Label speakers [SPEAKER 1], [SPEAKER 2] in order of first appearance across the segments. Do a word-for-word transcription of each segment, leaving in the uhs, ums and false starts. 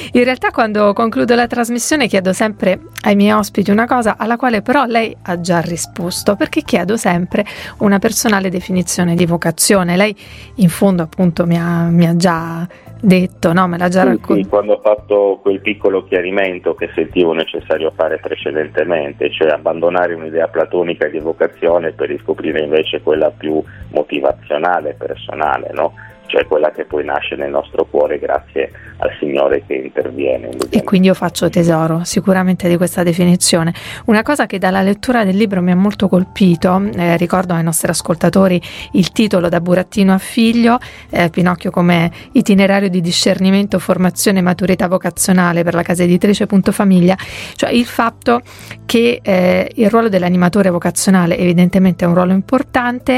[SPEAKER 1] In realtà quando concludo la trasmissione chiedo sempre ai miei ospiti una cosa alla quale però lei ha già risposto, perché chiedo sempre una personale definizione di vocazione. Lei in fondo appunto mi ha, mi ha già detto, no? Me l'ha già
[SPEAKER 2] sì,
[SPEAKER 1] raccontato.
[SPEAKER 2] Sì, quando ho fatto quel piccolo chiarimento che sentivo necessario fare precedentemente, cioè abbandonare un'idea platonica di vocazione per riscoprire invece quella più motivazionale, personale, no? Cioè quella che poi nasce nel nostro cuore grazie al Signore che interviene.
[SPEAKER 1] E quindi io faccio tesoro sicuramente di questa definizione. Una cosa che dalla lettura del libro mi ha molto colpito, eh, ricordo ai nostri ascoltatori il titolo Da burattino a figlio, eh, Pinocchio come itinerario di discernimento, formazione e maturità vocazionale per la casa editrice Punto Famiglia, cioè il fatto che eh, il ruolo dell'animatore vocazionale evidentemente è un ruolo importante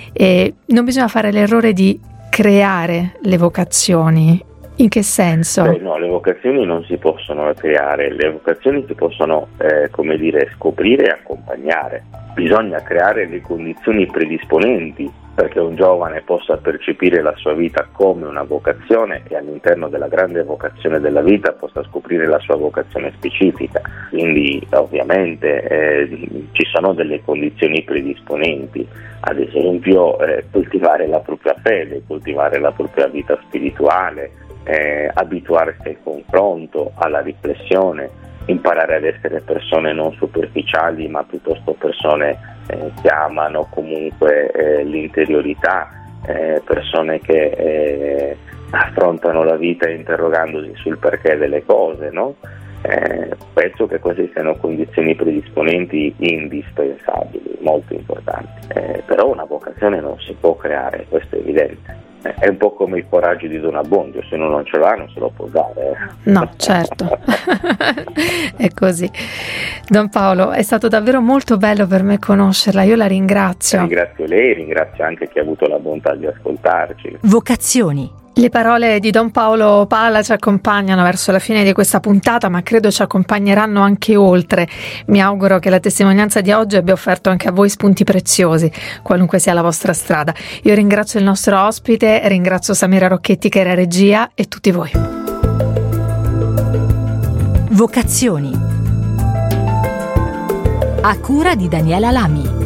[SPEAKER 1] e non bisogna fare l'errore di creare le vocazioni. In che senso?
[SPEAKER 2] Beh, no, le vocazioni non si possono creare, le vocazioni si possono, eh, come dire, scoprire e accompagnare. Bisogna creare le condizioni predisponenti perché un giovane possa percepire la sua vita come una vocazione e all'interno della grande vocazione della vita possa scoprire la sua vocazione specifica. Quindi ovviamente eh, ci sono delle condizioni predisponenti, ad esempio eh, coltivare la propria fede, coltivare la propria vita spirituale, eh, abituarsi al confronto, alla riflessione, imparare ad essere persone non superficiali ma piuttosto persone eh, che amano comunque eh, l'interiorità, eh, persone che eh, affrontano la vita interrogandosi sul perché delle cose, no? Eh, penso che queste siano condizioni predisponenti indispensabili, molto importanti, eh, però una vocazione non si può creare, questo è evidente. È un po' come il coraggio di Don Abbondio, se uno non ce l'ha non se lo può dare. Eh.
[SPEAKER 1] No, certo, è così. Don Paolo, è stato davvero molto bello per me conoscerla, io la ringrazio.
[SPEAKER 2] Ringrazio lei, ringrazio anche chi ha avuto la bontà di ascoltarci.
[SPEAKER 3] Vocazioni.
[SPEAKER 1] Le parole di Don Paolo Pala ci accompagnano verso la fine di questa puntata, ma credo ci accompagneranno anche oltre. Mi auguro che la testimonianza di oggi abbia offerto anche a voi spunti preziosi, qualunque sia la vostra strada. Io ringrazio il nostro ospite, ringrazio Samira Rocchetti che era regia e tutti voi.
[SPEAKER 3] Vocazioni. A cura di Daniela Lami.